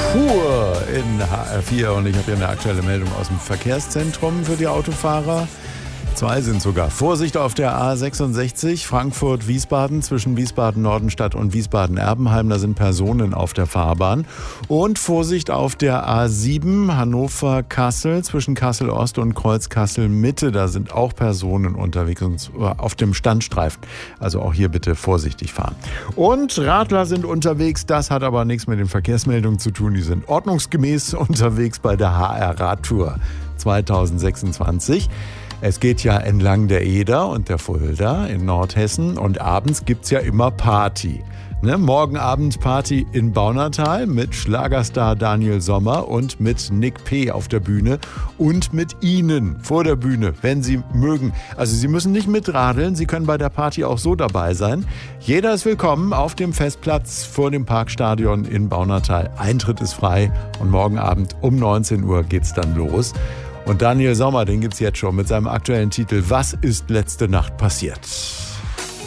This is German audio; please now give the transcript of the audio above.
pur in HR4 und ich habe hier eine aktuelle Meldung aus dem Verkehrszentrum für die Autofahrer. 2 sind sogar. Vorsicht auf der A66 Frankfurt-Wiesbaden zwischen Wiesbaden-Nordenstadt und Wiesbaden-Erbenheim. Da sind Personen auf der Fahrbahn. Und Vorsicht auf der A7 Hannover-Kassel zwischen Kassel-Ost und Kreuz-Kassel-Mitte. Da sind auch Personen unterwegs auf dem Standstreifen. Also auch hier bitte vorsichtig fahren. Und Radler sind unterwegs. Das hat aber nichts mit den Verkehrsmeldungen zu tun. Die sind ordnungsgemäß unterwegs bei der HR-Radtour 2026. Es geht ja entlang der Eder und der Fulda in Nordhessen und abends gibt's ja immer Party. Morgen Abend Party in Baunatal mit Schlagerstar Daniel Sommer und mit Nick P. auf der Bühne und mit Ihnen vor der Bühne, wenn Sie mögen. Also Sie müssen nicht mitradeln, Sie können bei der Party auch so dabei sein. Jeder ist willkommen auf dem Festplatz vor dem Parkstadion in Baunatal. Eintritt ist frei und morgen Abend um 19 Uhr geht's dann los. Und Daniel Sommer, den gibt's jetzt schon mit seinem aktuellen Titel Was ist letzte Nacht passiert?